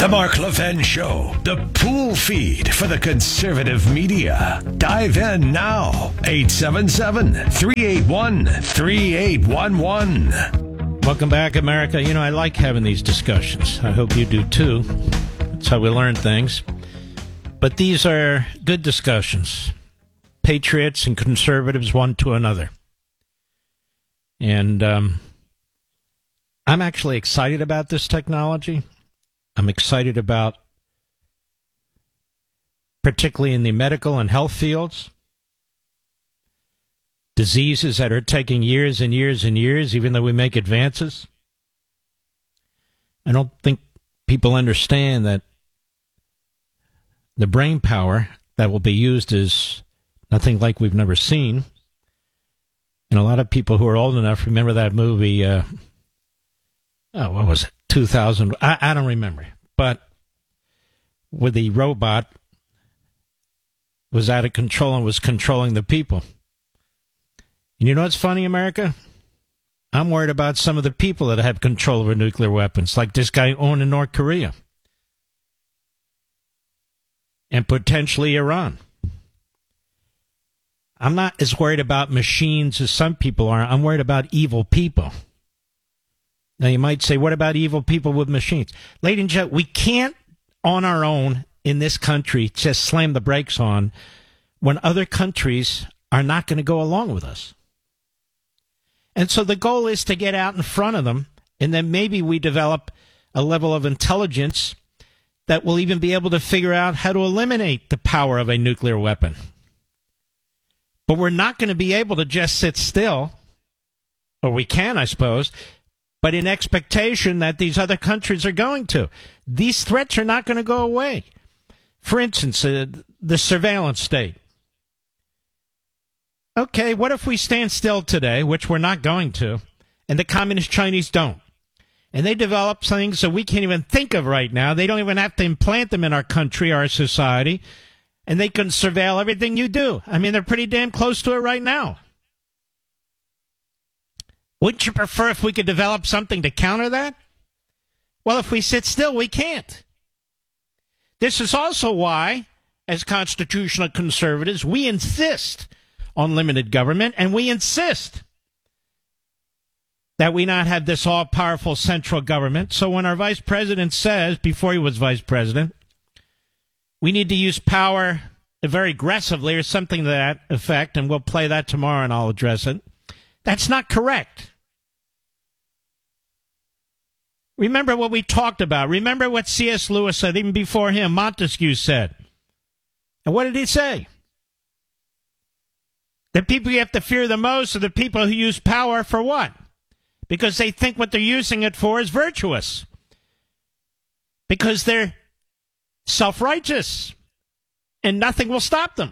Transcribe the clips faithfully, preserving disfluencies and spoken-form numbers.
The Mark Levin Show, the pool feed for the conservative media. Dive in now. eight seven seven, three eight one, three eight one one. Welcome back, America. You know, I like having these discussions. I hope you do, too. That's how we learn things. But these are good discussions. Patriots and conservatives, one to another. And um, I'm actually excited about this technology. I'm excited about, particularly in the medical and health fields, diseases that are taking years and years and years, even though we make advances. I don't think people understand that the brain power that will be used is nothing like we've never seen. And a lot of people who are old enough remember that movie, uh, oh, what was it, two thousand? I, I don't remember. But with the robot was out of control and was controlling the people. And you know what's funny, America? I'm worried about some of the people that have control over nuclear weapons, like this guy owning North Korea. And potentially Iran. I'm not as worried about machines as some people are. I'm worried about evil people. Now, you might say, what about evil people with machines? Ladies and gentlemen, we can't, on our own, in this country, just slam the brakes on when other countries are not going to go along with us. And so the goal is to get out in front of them, and then maybe we develop a level of intelligence that will even be able to figure out how to eliminate the power of a nuclear weapon. But we're not going to be able to just sit still, or we can, I suppose, but in expectation that these other countries are going to. These threats are not going to go away. For instance, uh, the surveillance state. Okay, what if we stand still today, which we're not going to, and the communist Chinese don't? And they develop things that we can't even think of right now. They don't even have to implant them in our country, our society. And they can surveil everything you do. I mean, they're pretty damn close to it right now. Wouldn't you prefer if we could develop something to counter that? Well, if we sit still, we can't. This is also why, as constitutional conservatives, we insist on limited government, and we insist that we not have this all-powerful central government. So when our vice president says, before he was vice president, we need to use power very aggressively or something to that effect, and we'll play that tomorrow and I'll address it. That's not correct. Remember what we talked about. Remember what C S. Lewis said, even before him, Montesquieu said. And what did he say? The people you have to fear the most are the people who use power for what? Because they think what they're using it for is virtuous. Because they're self-righteous, and nothing will stop them.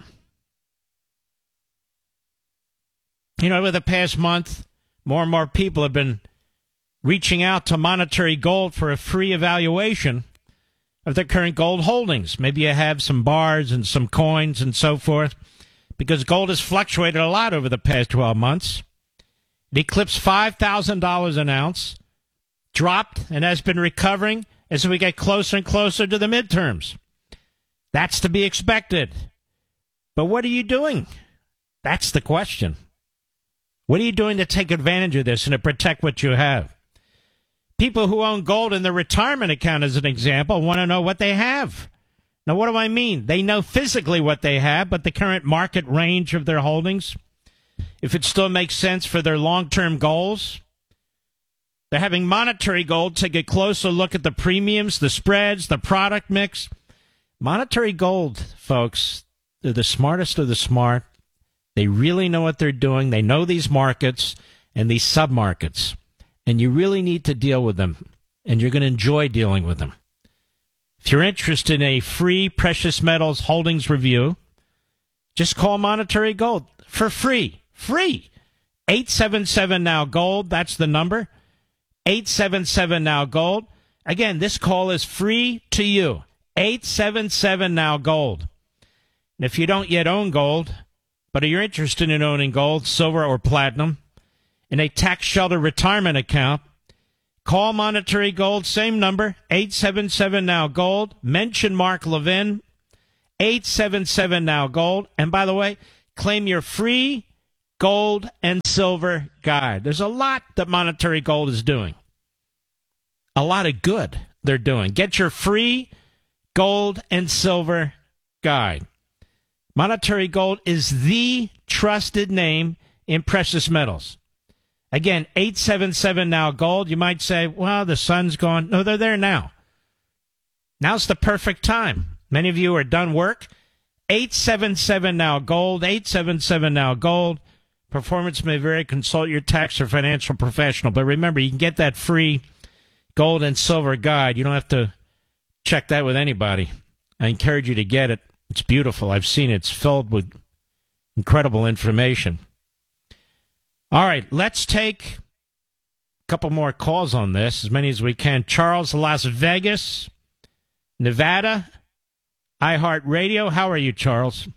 You know, over the past month, more and more people have been reaching out to Monetary Gold for a free evaluation of their current gold holdings. Maybe you have some bars and some coins and so forth, because gold has fluctuated a lot over the past twelve months. It eclipsed five thousand dollars an ounce, dropped, and has been recovering as we get closer and closer to the midterms. That's to be expected. But what are you doing? That's the question. What are you doing to take advantage of this and to protect what you have? People who own gold in their retirement account, as an example, want to know what they have. Now, what do I mean? They know physically what they have, but the current market range of their holdings, if it still makes sense for their long-term goals. They're having Monetary Gold take a closer look at the premiums, the spreads, the product mix. Monetary Gold, folks, they're the smartest of the smart. They really know what they're doing. They know these markets and these submarkets. And you really need to deal with them. And you're going to enjoy dealing with them. If you're interested in a free precious metals holdings review, just call Monetary Gold for free. Free. eight seven seven now gold. That's the number. eight seven seven now gold. Again, this call is free to you. eight seven seven now gold. And if you don't yet own gold, but you're interested in owning gold, silver, or platinum in a tax shelter retirement account, Call Monetary Gold, same number, eight seven seven now gold. Mention Mark Levin, eight seven seven now gold. And by the way, claim your free gold and silver guide. There's a lot that Monetary Gold is doing. A lot of good they're doing. Get your free gold and silver guide. Monetary Gold is the trusted name in precious metals. Again, eight seven seven now gold. You might say, well, the sun's gone. No, they're there now. Now's the perfect time. Many of you are done work. eight seven seven now gold. eight seven seven now gold. Performance may vary. Consult your tax or financial professional. But remember, you can get that free gold and silver guide. You don't have to check that with anybody. I encourage you to get it. It's beautiful. I've seen it. It's filled with incredible information. All right, let's take a couple more calls on this, as many as we can. Charles, Las Vegas, Nevada, iHeartRadio. How are you, Charles?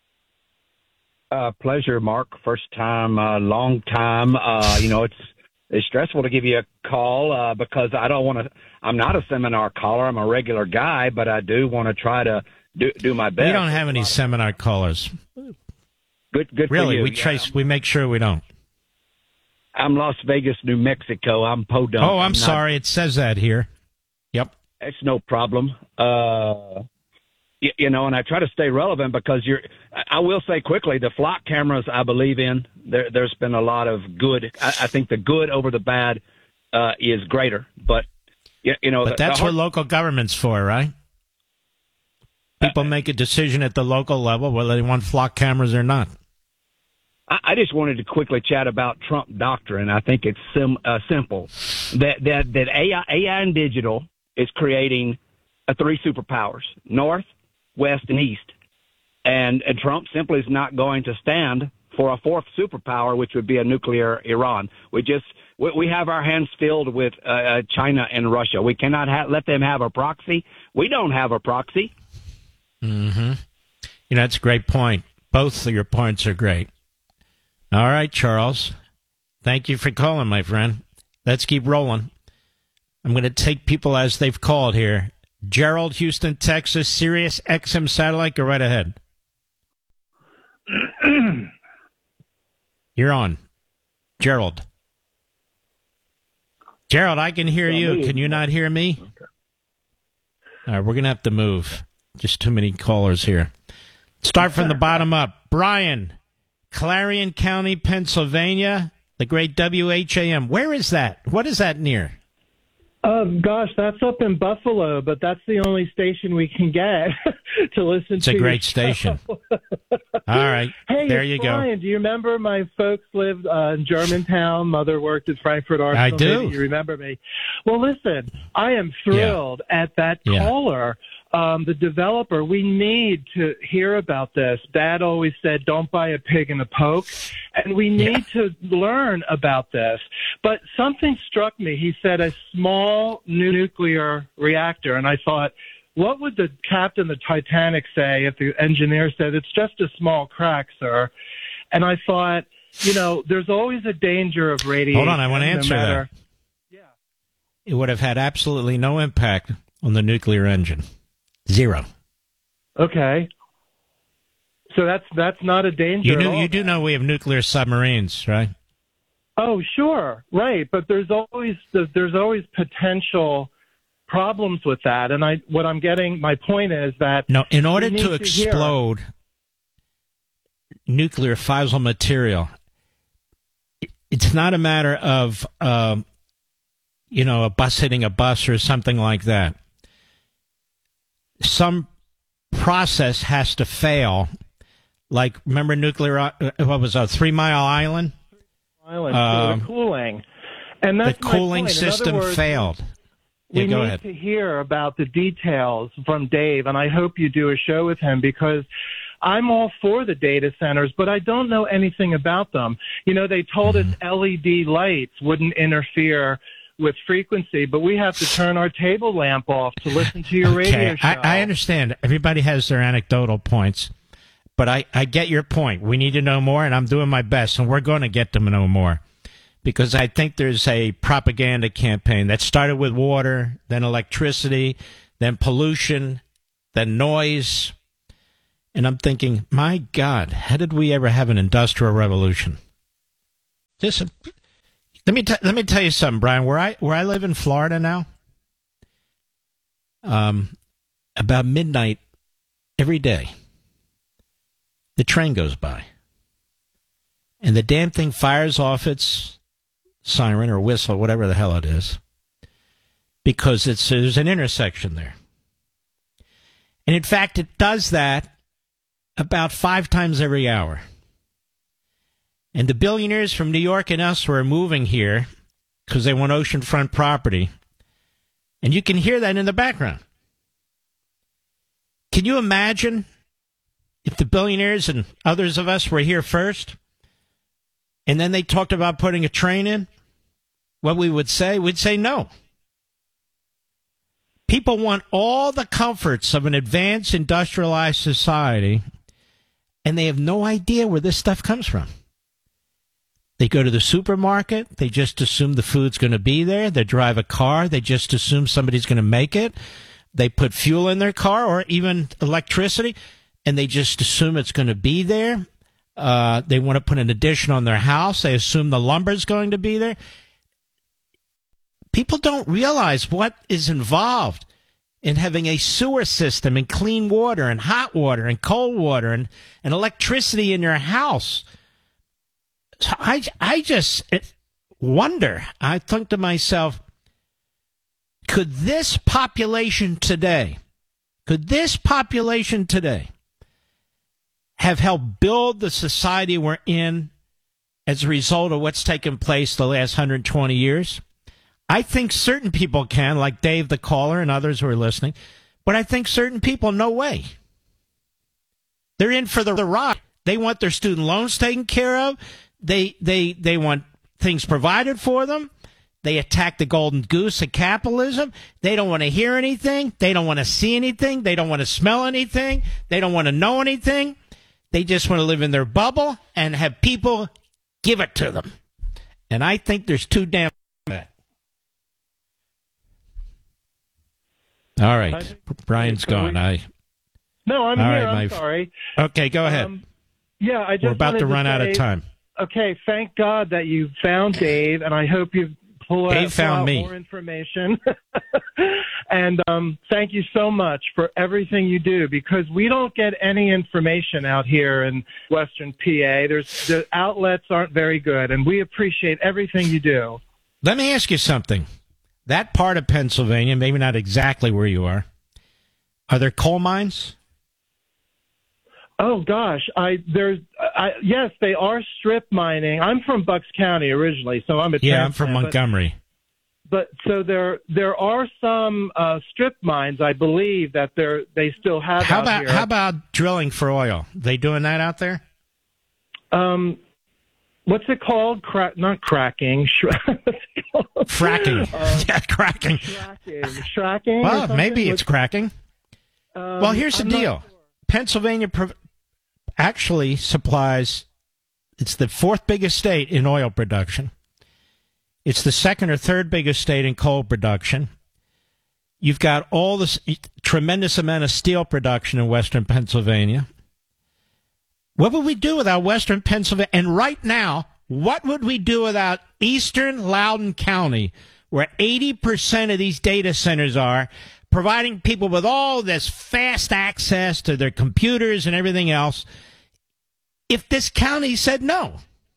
Uh, pleasure, Mark. First time, uh, long time. Uh, you know, it's it's stressful to give you a call uh, because I don't want to. I'm not a seminar caller. I'm a regular guy, but I do want to try to do do my best. We don't have any seminar callers. Good, good. Really, for you. we yeah. trace. We make sure we don't. I'm Las Vegas, New Mexico. I'm Podunk. Oh, I'm, I'm sorry. Not, it says that here. Yep. It's no problem. Uh, you, you know, and I try to stay relevant because you're. I will say quickly, the flock cameras I believe in. There, there's been a lot of good. I, I think the good over the bad uh, is greater. But you, you know, but the, that's the hard, what local government's for, right? People uh, make a decision at the local level whether they want flock cameras or not. I just wanted to quickly chat about Trump doctrine. I think it's sim, uh, simple that that that A I, A I and digital is creating uh, three superpowers: North, West, and East. And, and Trump simply is not going to stand for a fourth superpower, which would be a nuclear Iran. We just we, we have our hands filled with uh, China and Russia. We cannot ha- let them have a proxy. We don't have a proxy. Mm-hmm. You know, that's a great point. Both of your points are great. All right, Charles. Thank you for calling, my friend. Let's keep rolling. I'm going to take people as they've called here. Gerald, Houston, Texas, Sirius X M satellite. Go right ahead. You're on. Gerald. Gerald, I can hear you. Can you not hear me? Okay. All right, we're going to have to move. Just too many callers here. Start from the bottom up. Brian. Clarion County, Pennsylvania, the great W H A M. Where is that? What is that near? Uh, gosh, that's up in Buffalo, but that's the only station we can get to listen it's to. It's a great station. All right, hey, there you Brian, go. Do you remember my folks lived uh, in Germantown? Mother worked at Frankfurt Arsenal. I do. Maybe you remember me. Well, listen, I am thrilled yeah. at that yeah. caller. Um, the developer, we need to hear about this. Dad always said, don't buy a pig in a poke. And we need yeah. to learn about this. But something struck me. He said a small nuclear reactor. And I thought, what would the captain of the Titanic say if the engineer said, it's just a small crack, sir? And I thought, you know, there's always a danger of radiation. Hold on, I want to answer no matter- that. Yeah. It would have had absolutely no impact on the nuclear engine. Zero. Okay. So that's that's not a danger. You do at all. you do know we have nuclear submarines, right? Oh, sure, right. But there's always there's always potential problems with that. And I what I'm getting my point is that no, in order to to explode hear. nuclear fissile material, it's not a matter of um, you know a bus hitting a bus or something like that. Some process has to fail. Like, remember nuclear, uh, what was a Three Mile Island? Island, um, the cooling. And that's the cooling my point. system words, failed. We yeah, go need ahead. to hear about the details from Dave, and I hope you do a show with him because I'm all for the data centers, but I don't know anything about them. You know, they told mm-hmm. us L E D lights wouldn't interfere with frequency, but we have to turn our table lamp off to listen to your okay. radio show. I, I understand. Everybody has their anecdotal points, but I, I get your point. We need to know more, and I'm doing my best, and we're going to get to know more because I think there's a propaganda campaign that started with water, then electricity, then pollution, then noise. And I'm thinking, my God, how did we ever have an industrial revolution? This, let me t- let me tell you something, Brian. Where I where I live in Florida now, um, about midnight every day, the train goes by, and the damn thing fires off its siren or whistle, whatever the hell it is, because it's there's an intersection there. And in fact, it does that about five times every hour. And the billionaires from New York and elsewhere are moving here because they want oceanfront property. And you can hear that in the background. Can you imagine if the billionaires and others of us were here first, and then they talked about putting a train in? What we would say? We'd say no. People want all the comforts of an advanced industrialized society, and they have no idea where this stuff comes from. They go to the supermarket. They just assume the food's going to be there. They drive a car. They just assume somebody's going to make it. They put fuel in their car or even electricity, and they just assume it's going to be there. Uh, they want to put an addition on their house. They assume the lumber's going to be there. People don't realize what is involved in having a sewer system and clean water and hot water and cold water and, and electricity in your house. So I, I just wonder, I think to myself, could this population today, could this population today have helped build the society we're in as a result of what's taken place the last one hundred twenty years? I think certain people can, like Dave the caller and others who are listening, but I think certain people, no way. They're in for the, the ride. They want their student loans taken care of. They they they want things provided for them. They attack the golden goose of capitalism. They don't want to hear anything. They don't want to see anything. They don't want to smell anything. They don't want to know anything. They just want to live in their bubble and have people give it to them. And I think there's too damn bad. All right. Brian's gone. I No, I'm All here. right, I'm my... sorry. Okay, go ahead. Um, yeah, I just We're about to run to out say, of time. Okay, thank God that you found Dave, and I hope you pull Dave out, found pull out me. more information. And um, thank you so much for everything you do, because we don't get any information out here in Western P A. There's the outlets aren't very good, and we appreciate everything you do. Let me ask you something. That part of Pennsylvania, maybe not exactly where you are, are there coal mines? Oh gosh, I there's I, yes, they are strip mining. I'm from Bucks County originally, so I'm a Yeah, I'm from transplant, Montgomery. But, but so there there are some uh, strip mines, I believe, that they're they still have. How out about here. how about drilling for oil? They doing that out there? Um, what's it called? Cra- not cracking. Sh- Fracking. Uh, yeah, cracking. Fracking. Fracking. Well, maybe it's cracking. Um, Well, here's the I'm deal. not sure. Pennsylvania pro- actually supplies, it's the fourth biggest state in oil production. It's the second or third biggest state in coal production. You've got all this tremendous amount of steel production in western Pennsylvania. What would we do without western Pennsylvania? And right now, what would we do without eastern Loudoun County, where eighty percent of these data centers are, providing people with all this fast access to their computers and everything else, if this county said no?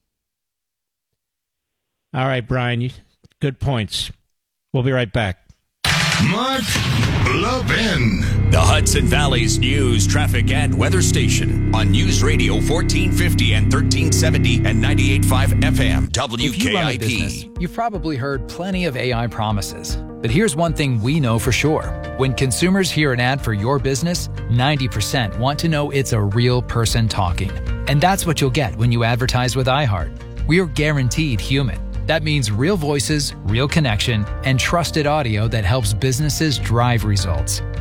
All right, Brian, you, good points. We'll be right back. Mark Levin. The Hudson Valley's news, traffic, and weather station on News Radio fourteen fifty and thirteen seventy and ninety-eight point five F M W If you run K I a business, P. you've probably heard plenty of A I promises. But here's one thing we know for sure. When consumers hear an ad for your business, ninety percent want to know it's a real person talking. And that's what you'll get when you advertise with iHeart. We're guaranteed human. That means real voices, real connection, and trusted audio that helps businesses drive results.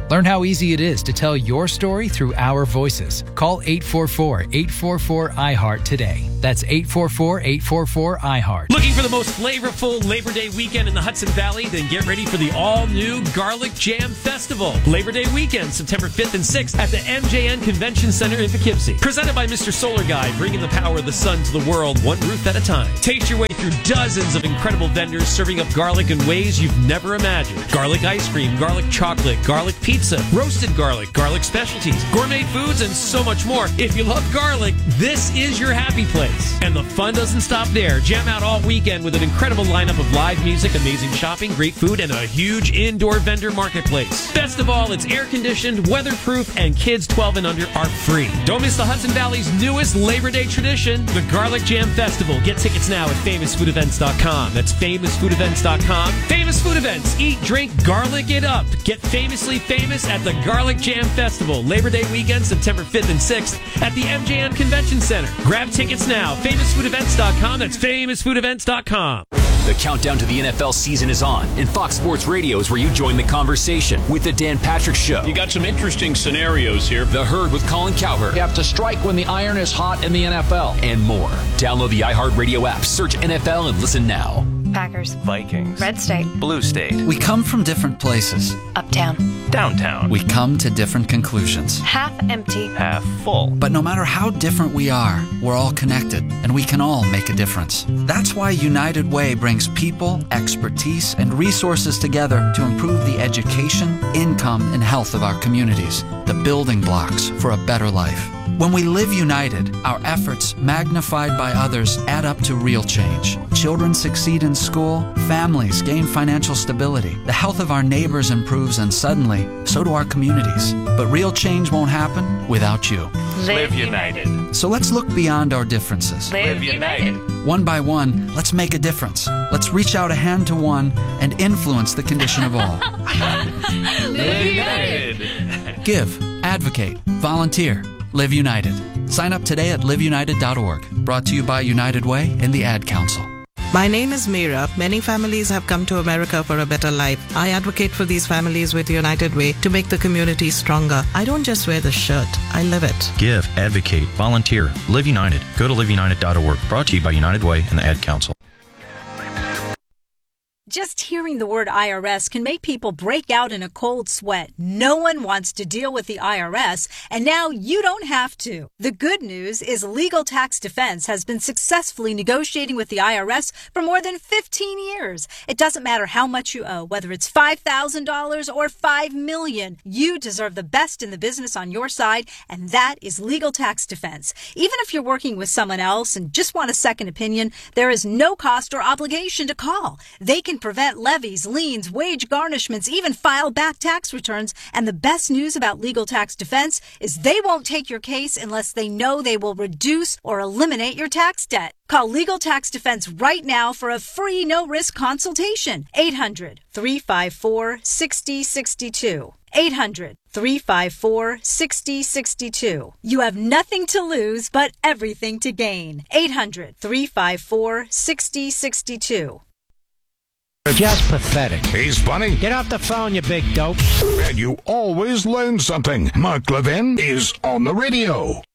Learn how easy it is to tell your story through our voices. Call eight four four, eight four four, I heart today. That's eight four four, eight four four, I heart. Looking for the most flavorful Labor Day weekend in the Hudson Valley? Then get ready for the all-new Garlic Jam Festival. Labor Day weekend, September fifth and sixth at the M J N Convention Center in Poughkeepsie. Presented by Mister Solar Guy, bringing the power of the sun to the world, one roof at a time. Taste your way through dozens of incredible vendors serving up garlic in ways you've never imagined. Garlic ice cream, garlic chocolate, garlic pizza, roasted garlic, garlic specialties, gourmet foods, and so much more. If you love garlic, this is your happy place. And the fun doesn't stop there. Jam out all weekend with an incredible lineup of live music, amazing shopping, great food, and a huge indoor vendor marketplace. Best of all, it's air-conditioned, weatherproof, and kids twelve and under are free. Don't miss the Hudson Valley's newest Labor Day tradition, the Garlic Jam Festival. Get tickets now at famous food events dot com. That's famous food events dot com. Famous Food Events. Eat, drink, garlic it up. Get famously famous at the Garlic Jam Festival. Labor Day weekend, September fifth and sixth at the M J N Convention Center. Grab tickets now. famous food events dot com. That's famous food events dot com. The countdown to the N F L season is on, and Fox Sports Radio is where you join the conversation with the Dan Patrick Show. You got some interesting scenarios here. The Herd with Colin Cowherd. You have to strike when the iron is hot in the N F L. And more. Download the iHeartRadio app, search N F L, and listen now. Packers, Vikings, Red State, Blue State. We come from different places. Uptown, downtown. We come to different conclusions. Half empty, half full. But no matter how different we are, we're all connected, and we can all make a difference. That's why United Way brings people, expertise, and resources together to improve the education, income, and health of our communities, the building blocks for a better life. When we live united, our efforts, magnified by others, add up to real change. Children succeed in school, families gain financial stability, the health of our neighbors improves, and suddenly, so do our communities. But real change won't happen without you. Live united. So let's look beyond our differences. Live united. One by one, let's make a difference. Let's reach out a hand to one and influence the condition of all. Live united. Give, advocate, volunteer. Live United. Sign up today at live united dot org. Brought to you by United Way and the Ad Council. My name is Meera. Many families have come to America for a better life. I advocate for these families with United Way to make the community stronger. I don't just wear the shirt, I live it. Give, advocate, volunteer. Live United. Go to live united dot org. Brought to you by United Way and the Ad Council. Just hearing the word I R S can make people break out in a cold sweat. No one wants to deal with the I R S, and now you don't have to. The good news is Legal Tax Defense has been successfully negotiating with the I R S for more than fifteen years. It doesn't matter how much you owe, whether it's five thousand dollars or five million dollars. You deserve the best in the business on your side, and that is Legal Tax Defense. Even if you're working with someone else and just want a second opinion, there is no cost or obligation to call. They can prevent levies, liens, wage garnishments, even file back tax returns. And the best news about Legal Tax Defense is they won't take your case unless they know they will reduce or eliminate your tax debt. Call Legal Tax Defense right now for a free no-risk consultation. eight hundred, three five four, six zero six two. eight hundred, three five four, six zero six two. You have nothing to lose but everything to gain. eight hundred, three five four, six zero six two. Just pathetic. He's funny. Get off the phone, you big dope. And you always learn something. Mark Levin is on the radio.